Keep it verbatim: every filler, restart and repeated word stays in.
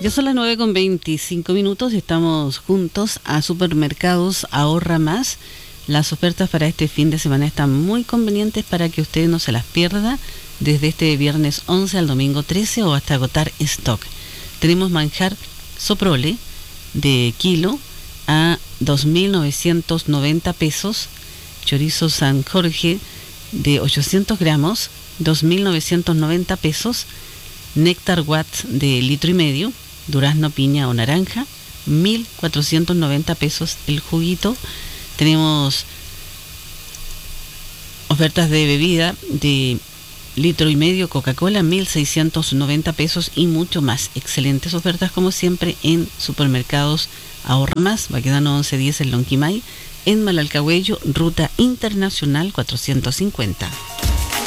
Ya son las nueve con veinticinco minutos y estamos juntos a Supermercados Ahorra Más. Las ofertas para este fin de semana están muy convenientes para que usted no se las pierda desde este viernes once al domingo trece o hasta agotar stock. Tenemos manjar Soprole de kilo a dos mil novecientos noventa pesos, chorizo San Jorge de ochocientos gramos, dos mil novecientos noventa pesos, néctar Watts de litro y medio, durazno, piña o naranja, mil cuatrocientos noventa pesos el juguito. Tenemos ofertas de bebida de litro y medio, Coca-Cola, mil seiscientos noventa pesos y mucho más. Excelentes ofertas como siempre en Supermercados Ahorra Más, Baquedano once diez en Lonquimay, en Malalcahuello, Ruta Internacional cuatrocientos cincuenta.